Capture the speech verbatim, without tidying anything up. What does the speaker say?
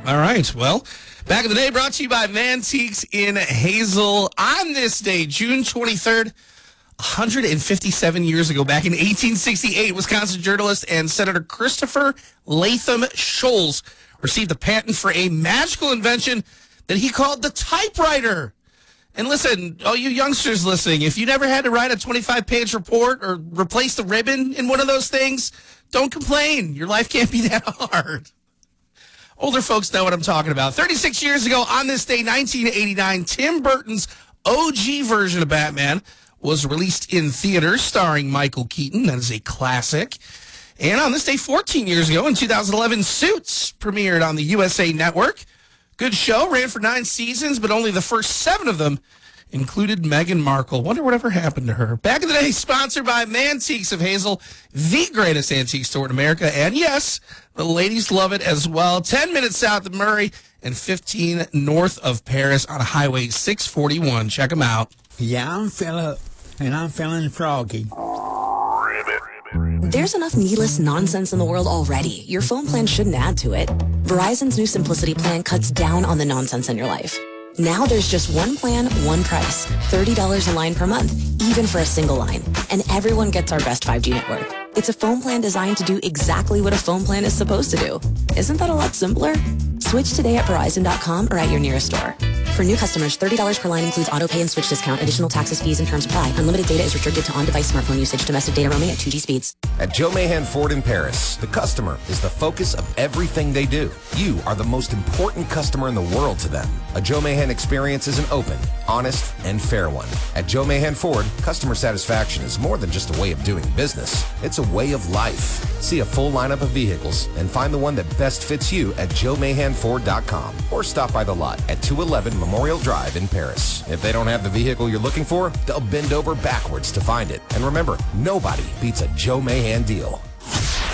All right. Well, back in the day, brought to you by Mantiques in Hazel. On this day, June twenty-third, one hundred fifty-seven years ago, back in eighteen sixty-eight, Wisconsin journalist and Senator Christopher Latham Scholes received a patent for a magical invention that he called the typewriter. And listen, all you youngsters listening, if you never had to write a twenty-five page report or replace the ribbon in one of those things, don't complain. Your life can't be that hard. Older folks know what I'm talking about. thirty-six years ago, on this day, nineteen eighty-nine, Tim Burton's O G version of Batman was released in theaters, starring Michael Keaton. That is a classic. And on this day, fourteen years ago, in two thousand eleven, Suits premiered on the U S A Network. Good show, ran for nine seasons, but only the first seven of them included Meghan Markle. Wonder whatever happened to her. Back in the day, sponsored by Mantiques of Hazel, the greatest antique store in America. And yes, the ladies love it as well. ten minutes south of Murray and fifteen north of Paris on Highway six forty-one. Check them out. Yeah, I'm Philip, and I'm feeling froggy. There's enough needless nonsense in the world already. Your phone plan shouldn't add to it. Verizon's new Simplicity plan cuts down on the nonsense in your life. Now there's just one plan, one price. thirty dollars a line per month, even for a single line. And everyone gets our best five G network. It's a phone plan designed to do exactly what a phone plan is supposed to do. Isn't that a lot simpler? Switch today at Verizon dot com or at your nearest store. For new customers, thirty dollars per line includes auto pay and switch discount. Additional taxes, fees, and terms apply. Unlimited data is restricted to on-device smartphone usage. Domestic data roaming at two G speeds. At Joe Mahan Ford in Paris, the customer is the focus of everything they do. You are the most important customer in the world to them. A Joe Mahan experience is an open, honest, and fair one. At Joe Mahan Ford, customer satisfaction is more than just a way of doing business. It's a way of life. See a full lineup of vehicles and find the one that best fits you at joe mahan ford dot com or stop by the lot at two eleven Memorial Drive in Paris. If they don't have the vehicle you're looking for, they'll bend over backwards to find it. And remember, nobody beats a Joe Mahan deal.